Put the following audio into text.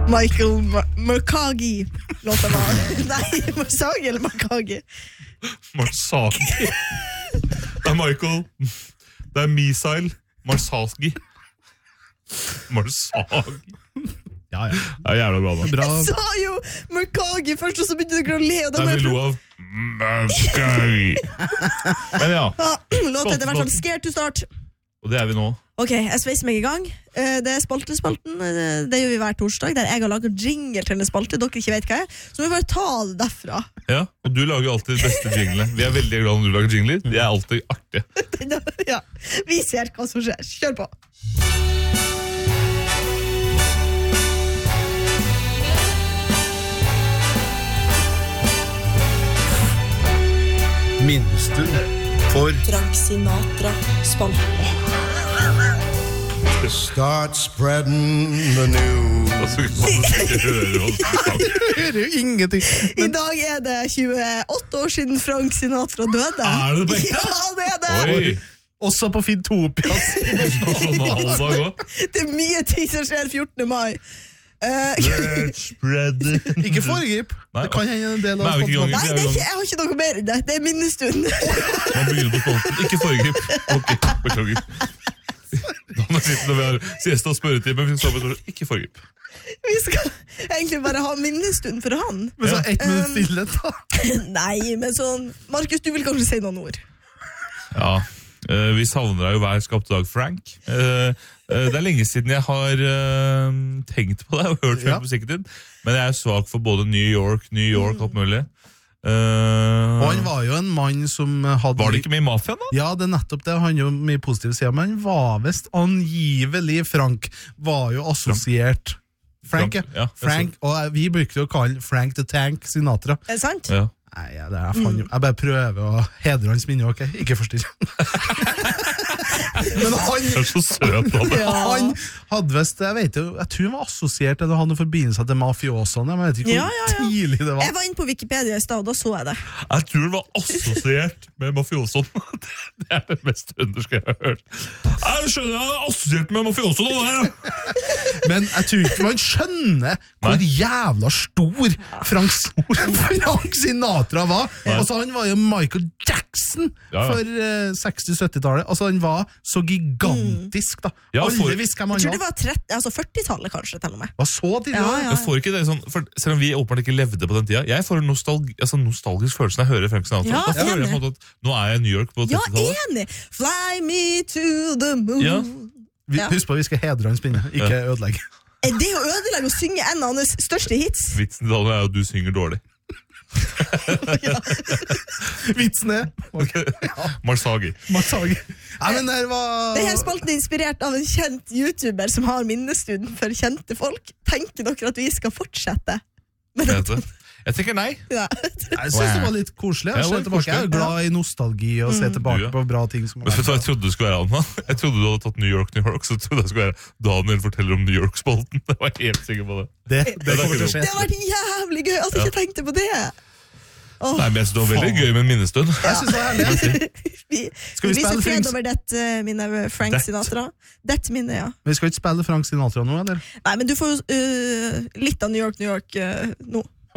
Michael Mercagi låta var. Nei, Marsagi eller Mercagi? Marsagi. Det Michael. Det Misail Marsagi. Marsagi. Ja. Det jævla bra da. Jeg sa jo Mercagi først, og så begynte dere å le. Og det vi lo av Mercagi. Men ja. Låta heter i hvert fall Scared to Start. Og det vi nå. Ok, jeg sveiser meg i gang. Det Spaltespalten. Det gjør vi hver torsdag, der jeg har laget jingle til en spalte dere ikke vet hva så vi bare ta det derfra. Ja, og du lager alltid det beste jinglene. Vi veldig glad når du lager jingler. De alltid artige. Ja, vi ser hva som skjer. Kjør på. Minnestund for Frank Sinatra-spalten. Start spreading the news. Du hører jo ingenting. I dag det 28 år siden Frank Sinatra døde. Det det? Ja, det det! Oi! Også på Fintopias. Det mye tid som skjer 14. mai. Spread. Ikke foregrip. Det kan hende en del av spalten. Nei, jeg har ikke noe mer enn det. Det minnestund. Man begynner på spalten. Ikke foregrip. Ok, beklager. Da må jeg sitte når vi har siesta og spørretime, ikke foregrip. Vi skal egentlig bare ha minnestund for han. Men så 1 minutt stille da. Nei, men sånn Markus, du vil kanskje si noen ord. Ja, vi savner deg jo hver skapte dag, Frank. Det lenge siden jeg har tenkt på deg og hørt musikken din, men jeg svak for både New York, alt mulig. Og han var jo en mann som hadde... Var det ikke med i Mafiaen da? Ja, det nettopp det. Han jo mye positiv siden, men han var vist angivelig Frank, var jo assosiert Frank, Frank, og vi brukte å kalle Frank the Tank Sinatra. Det sant? Ja. Nei, jeg bare prøver å hedre hans minne, ok? Ikke forstyrre. Men han så søt han hadde vist, jeg tror han var assosiert eller hadde noen forbindelse til mafiosaene, men jeg vet ikke hvor tidlig det var. Jeg var inne på Wikipedia i sted, og da så jeg det. Jeg tror han var assosiert med mafiosaene. Det det mest underske jeg har hørt. Jeg skjønner han assosiert med mafiosaene. Men jeg tror ikke man skjønner hvor jævla stor Frank Sinatra var. Altså, han var jo Michael Jackson for 60-70-tallet. Altså, han var så gigantisk da. Alle visste hvem han var. Jeg tror det var 40-tallet kanskje til og med. Var så tidlig? Jeg får ikke det sånn, for selv om vi åpenbart ikke levde på den tida, jeg får en nostalgisk følelse når jeg hører Frank Sinatra. Da føler jeg på en måte at nå jeg i New York på 30-tallet. Ja, enig! Fly me to the moon. Ja. Husk på, vi skal hedre hans minne, ikke ødelegge. Det å ødelegge å synge en av hans største hits. Vitsen til alle at du synger dårlig. Vitsen Marsagi. Ja, men det her spalten inspirert av en kjent YouTuber som har minnestund for kjente folk. Tenker dere at vi skal fortsette med det? Jeg tenker nei. Jeg synes det var litt koselig. Jeg er glad i nostalgi og se tilbake på bra ting som jeg trodde du skulle være Anna. Jeg trodde du hadde tatt New York, så trodde jeg skulle være Daniel forteller om New York-spalten. Jeg var helt sikker på det. Det kommer til å skje. Det har vært jævlig gøy at jeg ikke tenkte på det. Nei, men jeg synes det var veldig gøy med en minnestund. Jeg synes det var herlig. Skal vi spille fred over dette minnet Frank Sinatra? Dette minnet, ja. Men vi skal ikke spille Frank Sinatra nå, eller? Nei, men du får litt av New York nå.